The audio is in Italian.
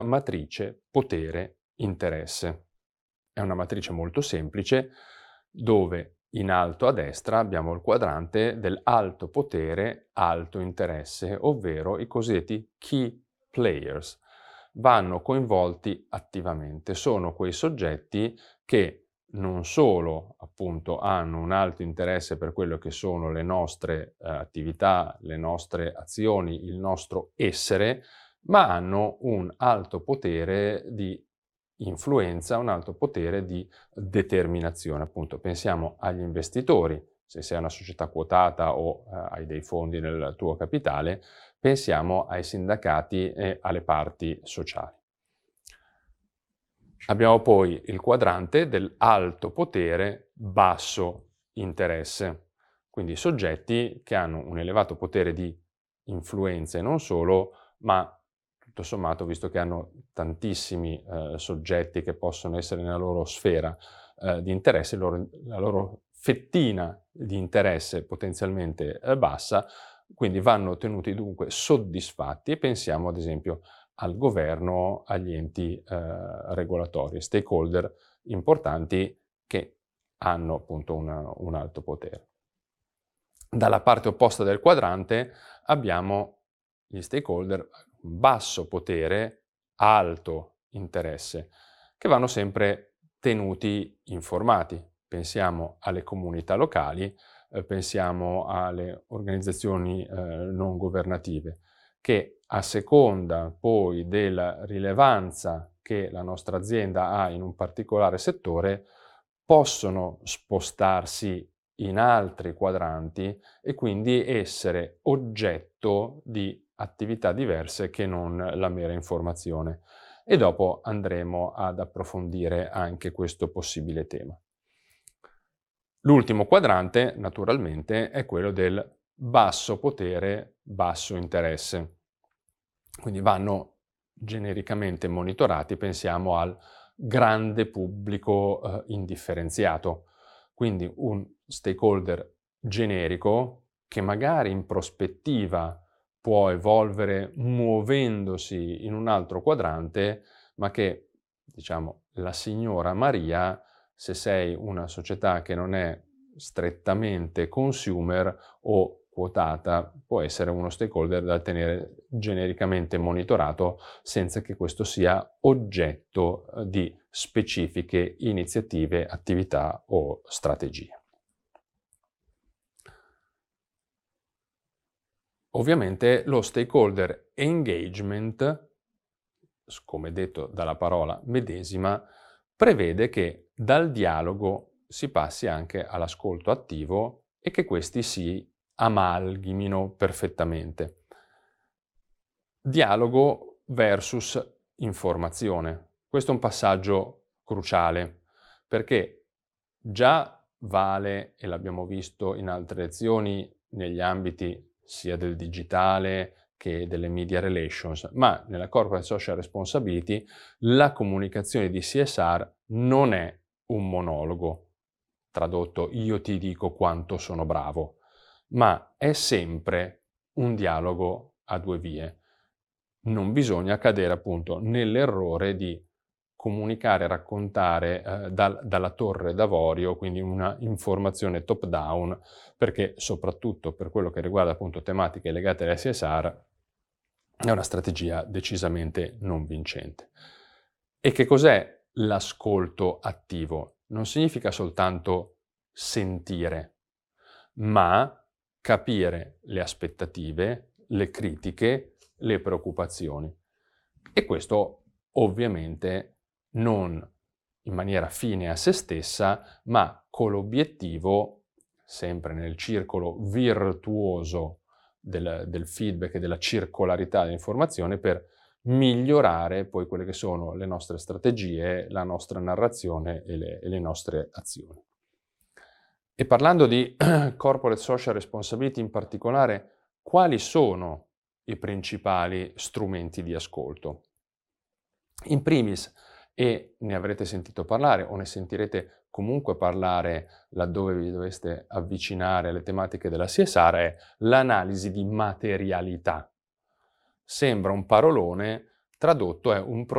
matrice potere-interesse. È una matrice molto semplice dove in alto a destra abbiamo il quadrante del alto potere, alto interesse, ovvero i cosiddetti key players. Vanno coinvolti attivamente, sono quei soggetti che non solo appunto hanno un alto interesse per quello che sono le nostre attività, le nostre azioni, il nostro essere, ma hanno un alto potere di influenza, un alto potere di determinazione. Appunto, pensiamo agli investitori, se sei una società quotata o hai dei fondi nel tuo capitale, pensiamo ai sindacati e alle parti sociali. Abbiamo poi il quadrante dell'alto potere, basso interesse, quindi soggetti che hanno un elevato potere di influenza e non solo, ma tutto sommato, visto che hanno tantissimi soggetti che possono essere nella loro sfera di interesse, la loro fettina di interesse potenzialmente bassa, quindi vanno tenuti dunque soddisfatti e pensiamo ad esempio al governo, agli enti regolatori, stakeholder importanti che hanno appunto un alto potere. Dalla parte opposta del quadrante abbiamo gli stakeholder basso potere, alto interesse, che vanno sempre tenuti informati. Pensiamo alle comunità locali, pensiamo alle organizzazioni non governative, che a seconda poi della rilevanza che la nostra azienda ha in un particolare settore, possono spostarsi in altri quadranti e quindi essere oggetto di attività diverse che non la mera informazione. E dopo andremo ad approfondire anche questo possibile tema. L'ultimo quadrante, naturalmente, è quello del basso potere, basso interesse. Quindi vanno genericamente monitorati, pensiamo al grande pubblico indifferenziato, quindi un stakeholder generico che magari in prospettiva può evolvere muovendosi in un altro quadrante, ma che, diciamo, la signora Maria, se sei una società che non è strettamente consumer o quotata, può essere uno stakeholder da tenere genericamente monitorato senza che questo sia oggetto di specifiche iniziative, attività o strategie. Ovviamente lo stakeholder engagement, come detto dalla parola medesima, prevede che dal dialogo si passi anche all'ascolto attivo e che questi si amalghimino perfettamente. Dialogo versus informazione. Questo è un passaggio cruciale perché già vale, e l'abbiamo visto in altre lezioni, negli ambiti sia del digitale che delle media relations, ma nella corporate social responsibility la comunicazione di CSR non è un monologo, tradotto io ti dico quanto sono bravo, ma è sempre un dialogo a due vie. Non bisogna cadere appunto nell'errore di comunicare, raccontare dalla torre d'avorio, quindi una informazione top down, perché soprattutto per quello che riguarda appunto tematiche legate alle CSR è una strategia decisamente non vincente. E che cos'è l'ascolto attivo? Non significa soltanto sentire, ma capire le aspettative, le critiche, le preoccupazioni. E questo ovviamente non in maniera fine a se stessa, ma con l'obiettivo, sempre nel circolo virtuoso del feedback e della circolarità dell'informazione, per migliorare poi quelle che sono le nostre strategie, la nostra narrazione e le nostre azioni. E parlando di corporate social responsibility in particolare, quali sono i principali strumenti di ascolto? In primis, e ne avrete sentito parlare o ne sentirete comunque parlare laddove vi doveste avvicinare alle tematiche della CSR, è l'analisi di materialità. Sembra un parolone, Tradotto è un